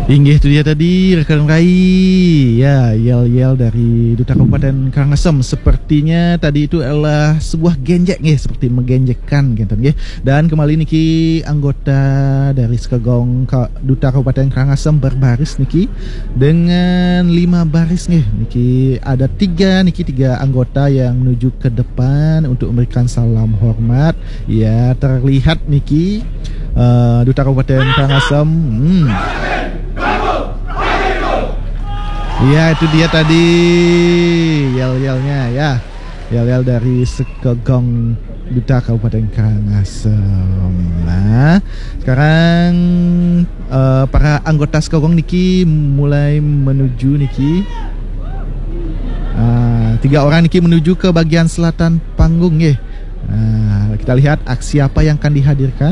Inggih, itu dia tadi rekan Rai. Ya, yel-yel dari Duta Kabupaten Karangasem. Sepertinya tadi itu adalah sebuah genjek nggih, seperti menggenjekkan gitu nggih. Dan kembali niki anggota dari Sekegong Duta Kabupaten Karangasem berbaris niki dengan 5 baris nggih. Niki ada 3 anggota yang menuju ke depan untuk memberikan salam hormat. Ya, terlihat niki Duta Kabupaten Karangasem. Ya, itu dia tadi yel-yelnya ya. Yel-yel dari Sekegong Duta Kabupaten Karangasem. Nah, sekarang para anggota Sekegong niki mulai menuju niki. 3 orang niki menuju ke bagian selatan panggung nggih. Kita lihat aksi apa yang akan dihadirkan.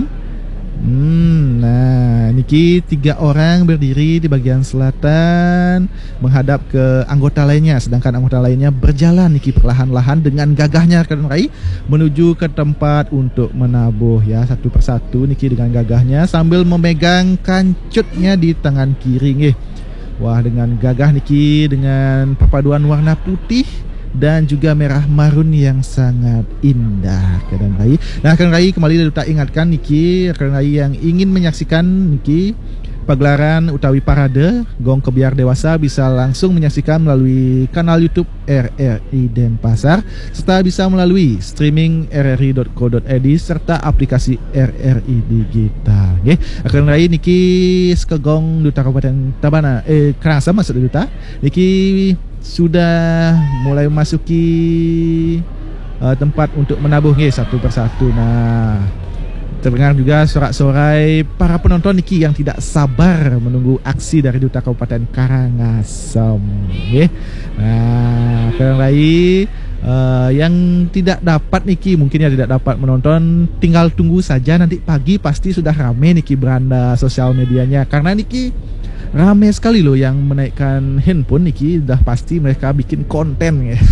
Nah, niki 3 orang berdiri di bagian selatan menghadap ke anggota lainnya, sedangkan anggota lainnya berjalan niki perlahan-lahan dengan gagahnya rekan Rai menuju ke tempat untuk menabuh ya, satu persatu niki dengan gagahnya sambil memegang kancutnya di tangan kiri nggih. Wah, dengan gagah niki dengan perpaduan warna putih dan juga merah marun yang sangat indah Rekan Rai. Nah, Rekan Rai kembali tak ingatkan niki Rekan Rai yang ingin menyaksikan niki pagelaran utawi parade Gong Kebiar Dewasa bisa langsung menyaksikan melalui kanal YouTube RRI Denpasar serta bisa melalui streaming rri.co.id serta aplikasi RRI Digital. Nggih, Rekan Rai niki Sekegong Duta Kabupaten Tabanan Karangasem maksud Duta niki sudah mulai memasuki tempat untuk menabuh nggih satu persatu. Nah, terdengar juga sorak-sorai para penonton niki yang tidak sabar menunggu aksi dari Duta Kabupaten Karangasem nggih. Nah, Rekan Rai yang tidak dapat niki mungkin ya tidak dapat menonton, tinggal tunggu saja nanti pagi pasti sudah rame niki beranda sosial medianya karena niki ramai sekali loh yang menaikkan handphone niki, dah pasti mereka bikin konten ya.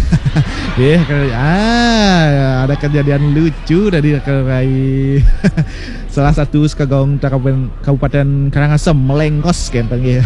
Ada kejadian lucu dari Rekan Rai. Salah satu Sekegong Kabupaten Karangasem melengos kentang ya.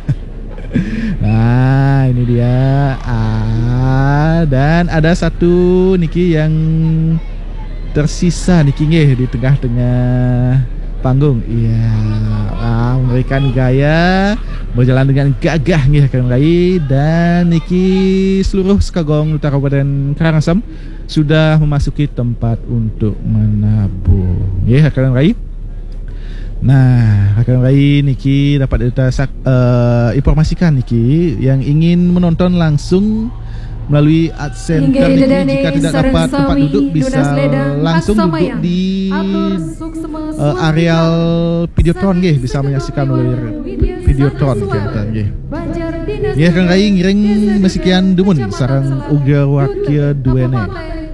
Nah, ini dia. Dan ada satu niki yang tersisa niki nggih di tengah-tengah panggung. Iya, memberikan gaya berjalan dengan gagah nih Rekan Rai. Dan niki seluruh Sekegong Duta Kabupaten Karangasem sudah memasuki tempat untuk menabuh ya Rekan Rai. Nah, Rekan Rai niki dapat kita informasikan niki yang ingin menonton langsung melalui AdCenter niki, jika tidak dapat tempat duduk bisa langsung duduk di areal Videotron nggih, bisa menyaksikan melalui Videotron kan nggih. Ya Rekan Rai ngiring mesikian dumun sareng uga wakil duene.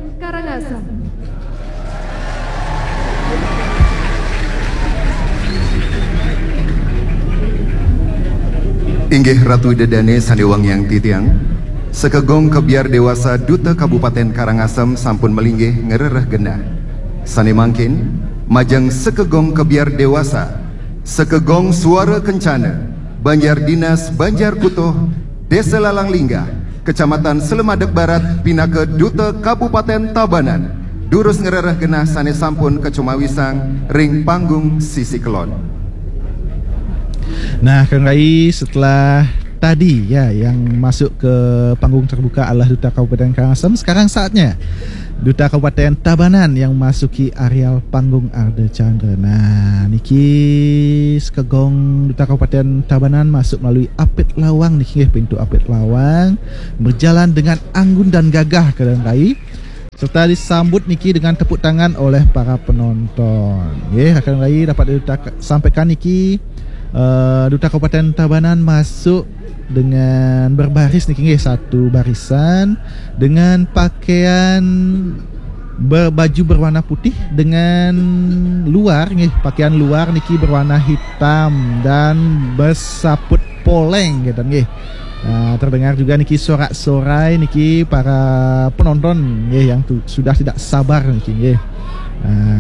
Inggih Ratu Dedane Sanewang yang titiang, Sekegong Kebiar Dewasa Duta Kabupaten Karangasem sampun melinggih ngerereh genah. Sane mangkin majeng Sekegong Kebiar Dewasa, Sekegong Suara Kencana, Banjar Dinas Banjar Kutuh, Desa Lalang Linggah, Kecamatan Selemadeg Barat, pinake Duta Kabupaten Tabanan. Durus ngerereh genah sane sampun kecumawisang ring panggung sisi kelon. Nah, Kang Rai, setelah tadi ya yang masuk ke panggung terbuka adalah Duta Kabupaten Karangasem, sekarang saatnya Duta Kabupaten Tabanan yang masuki areal panggung Arda Chandra. Nah, niki Sekegong Duta Kabupaten Tabanan masuk melalui Apit Lawang niki, pintu Apit Lawang, berjalan dengan anggun dan gagah Kang Rai, serta disambut niki dengan tepuk tangan oleh para penonton. Nggih, Kang Rai dapat sampaikan niki Duta Kabupaten Tabanan masuk dengan berbaris niki nggih, satu barisan dengan pakaian baju berwarna putih dengan luar nggih, pakaian luar niki berwarna hitam dan bersaput poleng gitu nggih. Terdengar juga niki sorak-sorai niki para penonton nggih yang sudah tidak sabar niki nggih.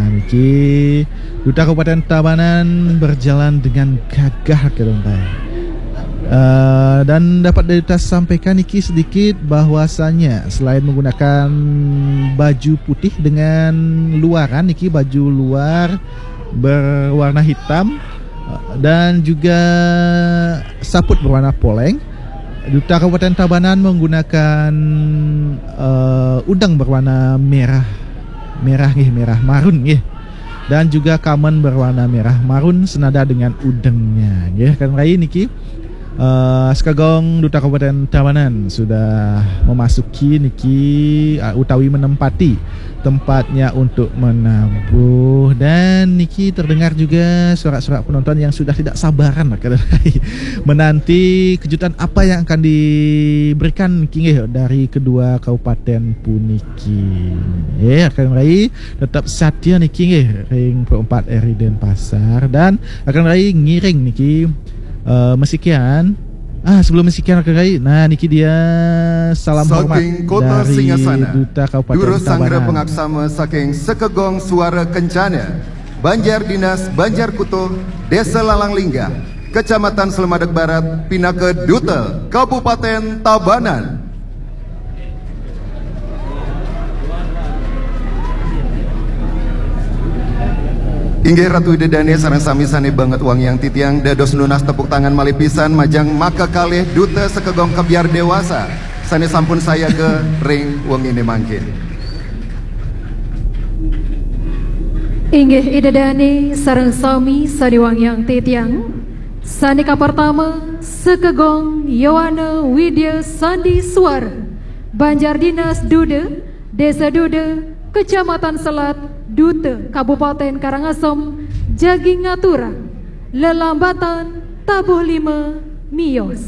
Niki Duta Kabupaten Tabanan berjalan dengan gagah ke Lontai. Dan dapat kita sampaikan Niki sedikit bahwasanya selain menggunakan baju putih dengan luaran Niki, baju luar berwarna hitam dan juga saput berwarna poleng, Duta Kabupaten Tabanan menggunakan udang berwarna merah marun nggih. Dan juga kamen berwarna merah marun senada dengan udengnya nggih. Kan rai niki sekagong Duta Kabupaten Tabanan sudah memasuki niki utawi menempati tempatnya untuk menabuh, dan niki terdengar juga sorak-sorak penonton yang sudah tidak sabaran menanti kejutan apa yang akan diberikan niki dari kedua kabupaten puniki. Akan rai tetap setia niki ring 4 RI Denpasar, dan akan rai ngiring niki mesekian. Sebelum mesekian Rai, nah niki dia salam hormat Kota dari Singasana, Duta Kabupaten Duru Sangra Tabanan. Pengaksama saking Sekegong Suara Kencana, Banjar Dinas Banjar Kuto, Desa Lalang Linggah, Kecamatan Selemadeg Barat, Pinaka Duta Kabupaten Tabanan. Inggih Ratu Dedane sareng sami sane banget uang yang titiang dados nunas tepuk tangan malipisan majang maka kalih Duta Sekegong Kebiar Dewasa sane sampun saya ke ring uang ini mangkin. Inggih idedane sareng sami sane wang yang titiang sanika pertama Sekegong Yowana Widya Sandi Suara, Banjar Dinas Dude, Desa Dude, Kecamatan Selat, Duta Kabupaten Karangasem, Jagi Ngatura, Lelambatan Tabuh 5 Mios.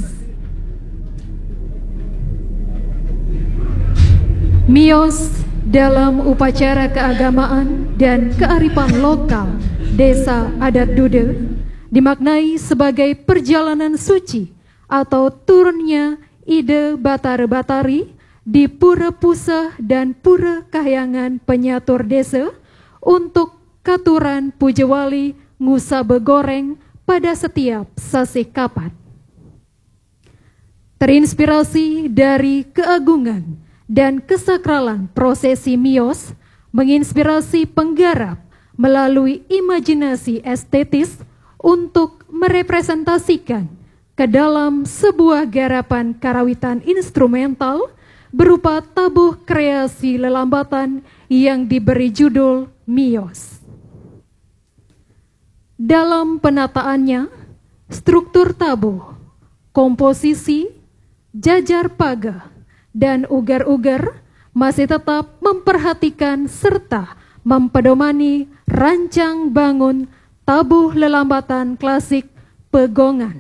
Mios dalam upacara keagamaan dan kearifan lokal Desa Adat Dude dimaknai sebagai perjalanan suci atau turunnya ide Batara-Batari di Pura Pusah dan Pura Kahyangan penyatur desa untuk katuran pujawali ngusa begoreng pada setiap sasi kapat. Terinspirasi dari keagungan dan kesakralan prosesi Mios, menginspirasi penggarap melalui imajinasi estetis untuk merepresentasikan ke dalam sebuah garapan karawitan instrumental berupa tabuh kreasi lelambatan yang diberi judul Mios. Dalam penataannya, struktur tabuh, komposisi, jajar paga, dan ugar-ugar masih tetap memperhatikan serta mempedomani rancang bangun tabuh lelambatan klasik pegongan.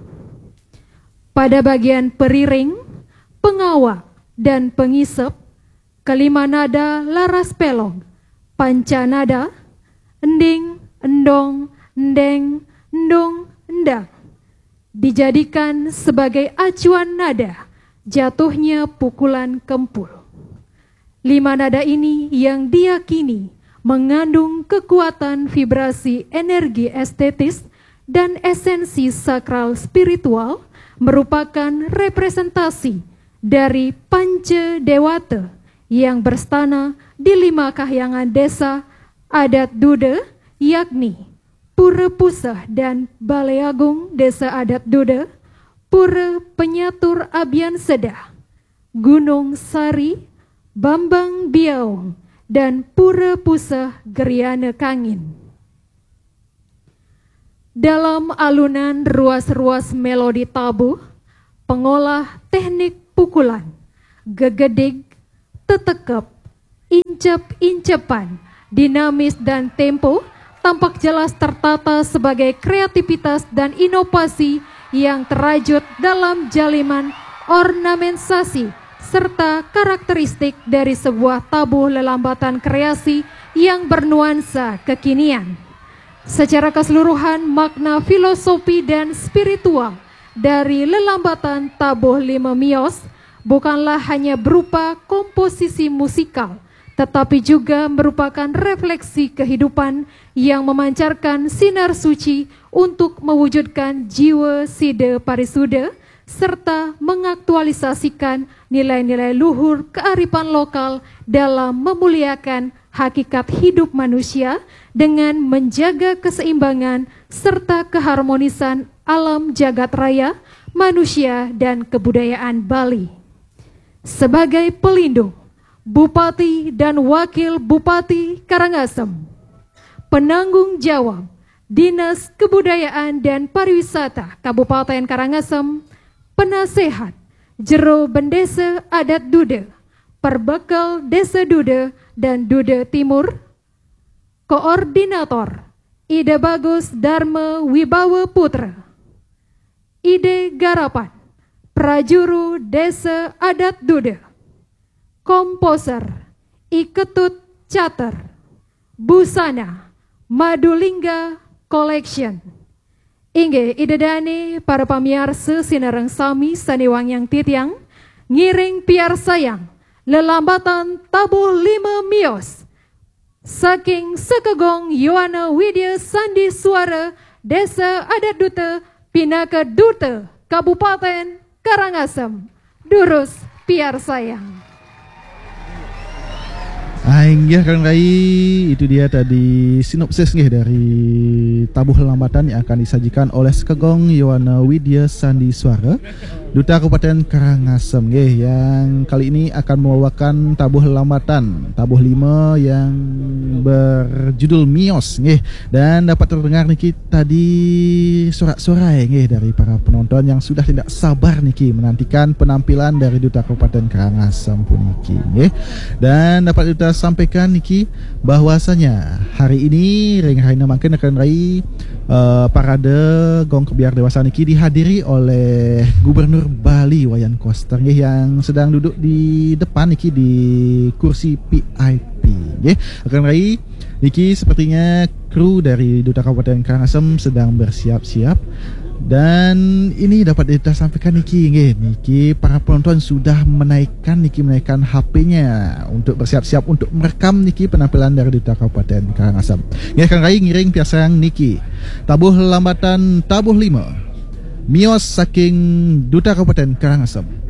Pada bagian periring, pengawak, dan pengisep, kelima nada laras pelong, panca nada, ending, endong, endeng, endong, endang, dijadikan sebagai acuan nada jatuhnya pukulan kempul. 5 nada ini yang diyakini mengandung kekuatan vibrasi energi estetis dan esensi sakral spiritual merupakan representasi dari Panca Dewata yang berstana di 5 kahyangan desa adat Dude, yakni Pura Pusah dan Balai Agung Desa Adat Dude, Pura Penyatur Abian Sedah, Gunung Sari, Bambang Biaung, dan Pura Pusah Geriana Kangin. Dalam alunan ruas-ruas melodi tabuh, pengolah teknik pukulan, gegedig, tetekep, incep-incepan, dinamis dan tempo tampak jelas tertata sebagai kreativitas dan inovasi yang terajut dalam jaliman ornamentasi serta karakteristik dari sebuah tabuh lelambatan kreasi yang bernuansa kekinian. Secara keseluruhan, makna filosofi dan spiritual dari lelambatan tabuh 5 Mios bukanlah hanya berupa komposisi musikal, tetapi juga merupakan refleksi kehidupan yang memancarkan sinar suci untuk mewujudkan jiwa sida parisuda serta mengaktualisasikan nilai-nilai luhur kearifan lokal dalam memuliakan hakikat hidup manusia dengan menjaga keseimbangan serta keharmonisan alam jagat raya, manusia dan kebudayaan Bali. Sebagai pelindung, Bupati dan Wakil Bupati Karangasem, penanggung jawab Dinas Kebudayaan dan Pariwisata Kabupaten Karangasem, penasehat Jero Bendesa Adat Duda, Perbekal Desa Duda dan Duda Timur, Koordinator Ide Bagus Dharma Wibawa Putra, Ide Garapan Prajuru Desa Adat Duda, Komposer Iketut Cater, Busana Madulingga Collection. Inge idedane para pamiarsa sinareng sami saniwang yang titiang ngiring piar sayang lelambatan tabuh 5 mios saking Sekegong Yohana Widya Sandi Suara Desa Adat Duta Pinaka Duta Kabupaten Karangasem. Durus piar sayang. Inggih Kang Rai, itu dia tadi sinopsis dari tabuh lambatan yang akan disajikan oleh Sekegong Yohana Widya Sandi Suara Duta Kabupaten Karangasem yang kali ini akan membawakan tabuh lambatan tabuh 5 yang berjudul Mios dan dapat terdengar niki tadi sorak-sorai dari para penonton yang sudah tidak sabar niki menantikan penampilan dari Duta Kabupaten Karangasem puniki dan dapat kita sampaikan niki bahwasanya hari ini ring Raina makin akan rai parade gong kebiar dewasa niki dihadiri oleh Gubernur Bali Wayan Koster yang sedang duduk di depan niki di kursi VIP akan rai niki sepertinya kru dari Duta Kabupaten Karangasem sedang bersiap-siap. Dan ini dapat kita sampaikan niki para penonton sudah menaikkan HP-nya untuk bersiap-siap untuk merekam niki penampilan dari Duta Kabupaten Karangasem. Akan rai ngiring piasang niki tabuh lambatan tabuh 5 Mios saking Duta Kabupaten Karangasem.